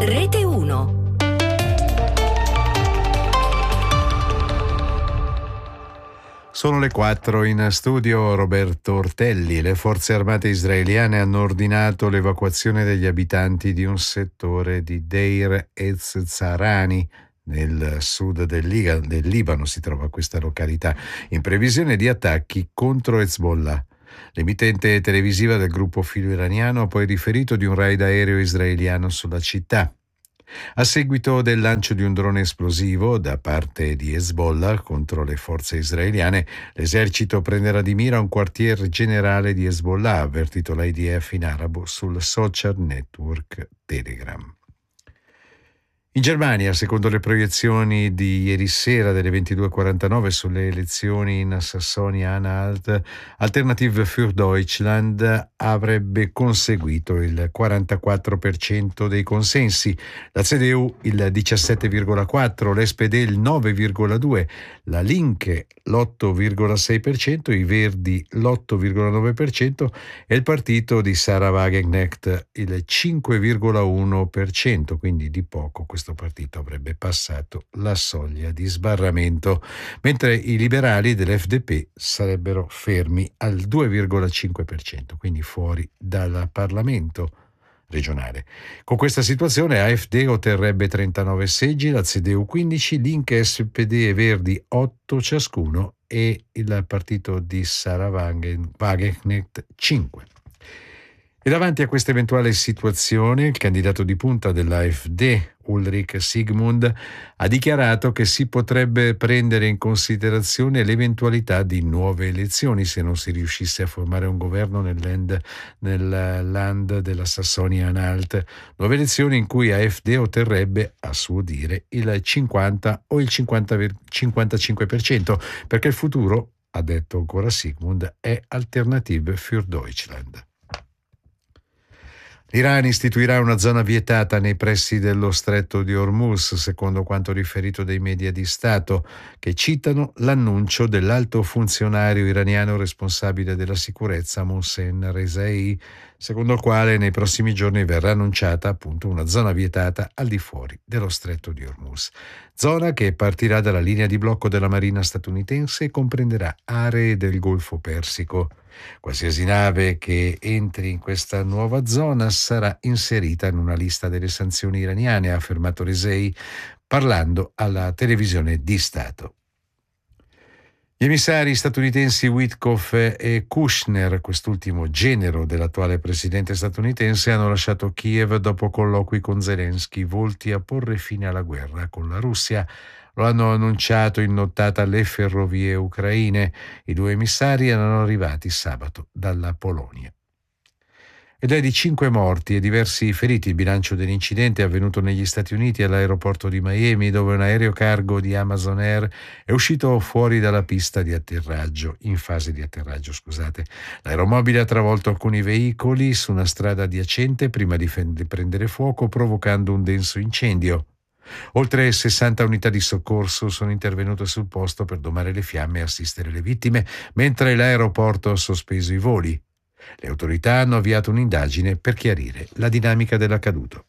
Rete 1. Sono le 4 in studio Roberto Ortelli. Le forze armate israeliane hanno ordinato l'evacuazione degli abitanti di un settore di Deir ez-Zahrani. Nel sud del Libano si trova questa località, in previsione di attacchi contro Hezbollah. L'emittente televisiva del gruppo filo iraniano ha poi riferito di un raid aereo israeliano sulla città. A seguito del lancio di un drone esplosivo da parte di Hezbollah contro le forze israeliane, l'esercito prenderà di mira un quartier generale di Hezbollah, ha avvertito l'IDF in arabo sul social network Telegram. In Germania, secondo le proiezioni di ieri sera delle 22:49 sulle elezioni in Sassonia-Anhalt, Alternative für Deutschland avrebbe conseguito il 44% dei consensi, la CDU il 17,4%, l'SPD il 9,2%, la Linke l'8,6%, i Verdi l'8,9% e il partito di Sarah Wagenknecht il 5,1%, quindi di poco questo partito avrebbe passato la soglia di sbarramento, mentre i liberali dell'FDP sarebbero fermi al 2,5%, quindi fuori dal Parlamento regionale. Con questa situazione AfD otterrebbe 39 seggi, la CDU 15, Linke, SPD e Verdi 8 ciascuno e il partito di Sarah Wagenknecht 5. E davanti a questa eventuale situazione, il candidato di punta dell'AfD, Ulrich Sigmund, ha dichiarato che si potrebbe prendere in considerazione l'eventualità di nuove elezioni se non si riuscisse a formare un governo nel land della Sassonia-Anhalt, nuove elezioni in cui AfD otterrebbe, a suo dire, il 50 o il 55%, perché il futuro, ha detto ancora Sigmund, è Alternative für Deutschland. L'Iran istituirà una zona vietata nei pressi dello stretto di Hormuz, secondo quanto riferito dai media di Stato, che citano l'annuncio dell'alto funzionario iraniano responsabile della sicurezza Mohsen Rezaei, secondo il quale nei prossimi giorni verrà annunciata appunto una zona vietata al di fuori dello stretto di Hormuz. Zona che partirà dalla linea di blocco della Marina statunitense e comprenderà aree del Golfo Persico. Qualsiasi nave che entri in questa nuova zona sarà inserita in una lista delle sanzioni iraniane, ha affermato Rezaei parlando alla televisione di Stato. Gli emissari statunitensi Witkoff e Kushner, quest'ultimo genero dell'attuale presidente statunitense, hanno lasciato Kiev dopo colloqui con Zelensky volti a porre fine alla guerra con la Russia. Lo hanno annunciato in nottata alle ferrovie ucraine. I due emissari erano arrivati sabato dalla Polonia. Ed è di 5 morti e diversi feriti il bilancio dell'incidente avvenuto negli Stati Uniti all'aeroporto di Miami, dove un aereo cargo di Amazon Air è uscito fuori dalla pista di atterraggio, in fase di atterraggio, scusate. L'aeromobile ha travolto alcuni veicoli su una strada adiacente prima di prendere fuoco, provocando un denso incendio. Oltre 60 unità di soccorso sono intervenute sul posto per domare le fiamme e assistere le vittime, mentre l'aeroporto ha sospeso i voli. Le autorità hanno avviato un'indagine per chiarire la dinamica dell'accaduto.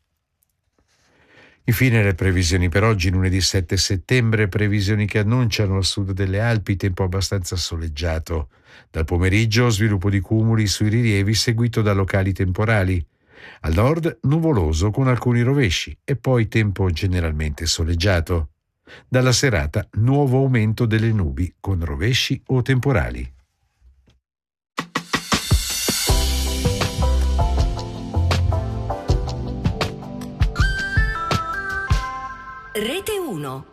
Infine le previsioni per oggi, lunedì 7 settembre, previsioni che annunciano al sud delle Alpi tempo abbastanza soleggiato. Dal pomeriggio sviluppo di cumuli sui rilievi seguito da locali temporali. Al nord nuvoloso con alcuni rovesci e poi tempo generalmente soleggiato. Dalla serata nuovo aumento delle nubi con rovesci o temporali. Rete 1.